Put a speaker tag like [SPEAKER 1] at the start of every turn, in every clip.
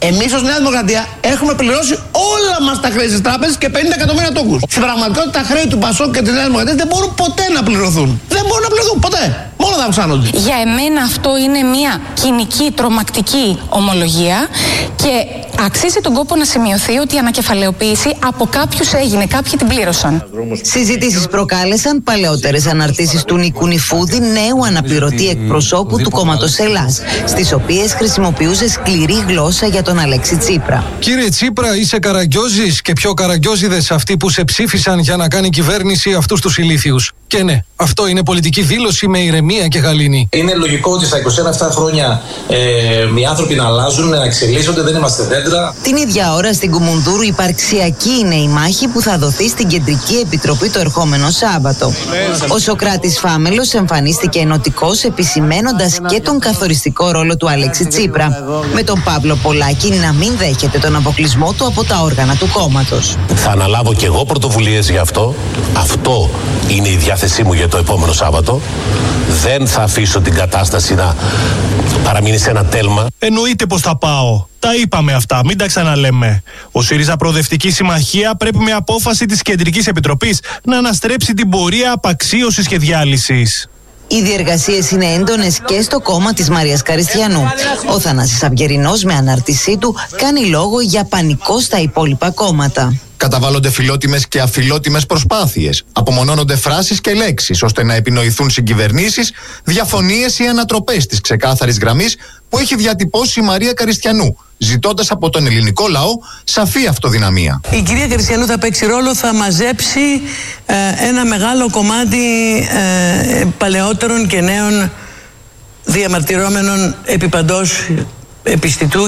[SPEAKER 1] Εμείς ως Νέα Δημοκρατία έχουμε πληρώσει όλα μας τα χρέη στις τράπεζες και 50 εκατομμύρια τόκους. Στην πραγματικότητα τα χρέη του Πασόκ και της Νέας Δημοκρατίας δεν μπορούν ποτέ να πληρωθούν. Δεν μπορούν να πληρωθούν ποτέ. Μόνο θα αυξάνονται.
[SPEAKER 2] Για εμένα αυτό είναι μια κοινική, τρομακτική ομολογία και αξίζει τον κόπο να σημειωθεί ότι η ανακεφαλαιοποίηση από κάποιους έγινε, κάποιοι την πλήρωσαν.
[SPEAKER 3] Συζητήσεις προκάλεσαν παλαιότερες αναρτήσεις του Νίκου Νιφούδη, νέου αναπληρωτή εκπροσώπου του κόμματος Ελλάς, στις οποίες χρησιμοποιούσε σκληρή γλώσσα για τον Αλέξη Τσίπρα.
[SPEAKER 4] Κύριε Τσίπρα, είσαι καραγκιόζης και πιο καραγκιόζιδες αυτοί που σε ψήφισαν για να κάνει κυβέρνηση αυτούς τους ηλίθιους. Και ναι, αυτό είναι πολιτική δήλωση με ηρεμία και γαλήνη.
[SPEAKER 5] Είναι λογικό ότι στα 27 χρόνια οι άνθρωποι να αλλάζουν, να εξελίσσονται, δεν είμαστε δέντρα.
[SPEAKER 3] Την ίδια ώρα στην Κουμουνδούρου υπαρξιακή είναι η μάχη που θα δοθεί στην Κεντρική Επιτροπή το ερχόμενο Σάββατο. Ο Σωκράτης Φάμελος εμφανίστηκε ενωτικός, επισημένοντας και τον καθοριστικό ρόλο του Αλέξη Τσίπρα, με τον Παύλο Πολάκη να μην δέχεται τον αποκλεισμό του από τα όργανα του κόμματος.
[SPEAKER 6] Θα αναλάβω και εγώ πρωτοβουλίες γι' αυτό. Αυτό είναι η διάθεσή μου για το επόμενο Σάββατο. Δεν θα αφήσω την κατάσταση να παραμείνει σε ένα τέλμα.
[SPEAKER 7] Εννοείται πως θα πάω. Τα είπαμε αυτά, μην τα ξαναλέμε. Ο ΣΥΡΙΖΑ Προοδευτική Συμμαχία πρέπει με απόφαση της Κεντρικής Επιτροπής να αναστρέψει την πορεία απαξίωσης και διάλυσης.
[SPEAKER 3] Οι διεργασίες είναι έντονες και στο κόμμα της Μαρίας Καριστιανού. Ο Θανάσης Αυγερινός με ανάρτησή του κάνει λόγο για πανικό στα υπόλοιπα κόμματα.
[SPEAKER 8] Καταβάλλονται φιλότιμες και αφιλότιμες προσπάθειες. Απομονώνονται φράσεις και λέξεις ώστε να επινοηθούν συγκυβερνήσεις, διαφωνίες ή ανατροπές της ξεκάθαρης γραμμής που έχει διατυπώσει η Μαρία Καριστιανού, ζητώντας από τον ελληνικό λαό σαφή αυτοδυναμία.
[SPEAKER 9] Η κυρία Καριστιανού θα παίξει ρόλο, θα μαζέψει ένα μεγάλο κομμάτι παλαιότερων και νέων διαμαρτυρόμενων επί παντός επιστητού.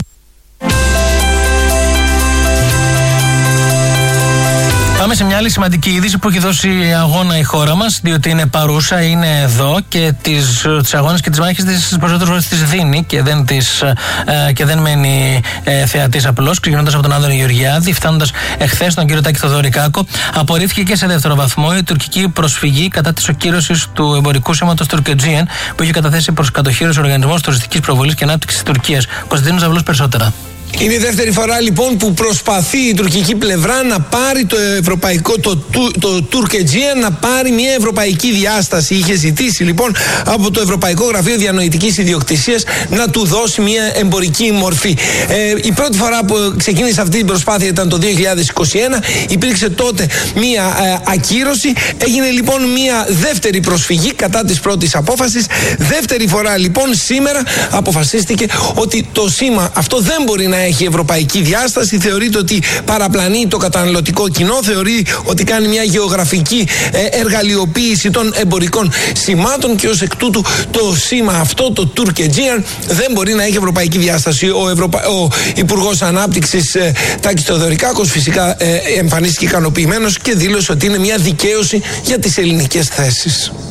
[SPEAKER 10] Πάμε σε μια άλλη σημαντική είδηση που έχει δώσει αγώνα η χώρα μας, διότι είναι παρούσα, είναι εδώ και τις αγώνες και τις μάχες της περισσότερες φορές τις δίνει και δεν μένει θεατής απλώς. Ξεκινώντας από τον Άδωνη Γεωργιάδη, φτάνοντας εχθές τον κύριο Τάκη Θοδωρικάκο, απορρίφθηκε και σε δεύτερο βαθμό η τουρκική προσφυγή κατά της οκύρωσης του εμπορικού σήματος Turkagian που είχε καταθέσει προς κατοχήρωση ο Οργανισμός Τουριστικής Προβολής και Ανάπτυξης της Τουρκίας. Κωνσταντίνος Ζαβλός περισσότερα.
[SPEAKER 11] Είναι η δεύτερη φορά λοιπόν που προσπαθεί η τουρκική πλευρά να πάρει το ευρωπαϊκό, το Turkagian, να πάρει μια ευρωπαϊκή διάσταση. Είχε ζητήσει λοιπόν από το Ευρωπαϊκό Γραφείο Διανοητικής Ιδιοκτησίας να του δώσει μια εμπορική μορφή. Η πρώτη φορά που ξεκίνησε αυτή την προσπάθεια ήταν το 2021. Υπήρξε τότε μια ακύρωση. Έγινε λοιπόν μια δεύτερη προσφυγή κατά της πρώτης απόφασης. Δεύτερη φορά λοιπόν σήμερα αποφασίστηκε ότι το σήμα αυτό δεν μπορεί να έχει ευρωπαϊκή διάσταση. Θεωρείται ότι παραπλανεί το καταναλωτικό κοινό, θεωρεί ότι κάνει μια γεωγραφική εργαλειοποίηση των εμπορικών σημάτων και ως εκ τούτου το σήμα αυτό, το Turkagian, δεν μπορεί να έχει ευρωπαϊκή διάσταση. Ο Υπουργός Ανάπτυξης Τάκης Θεοδωρικάκος φυσικά εμφανίστηκε ικανοποιημένος και δήλωσε ότι είναι μια δικαίωση για τις ελληνικές θέσεις.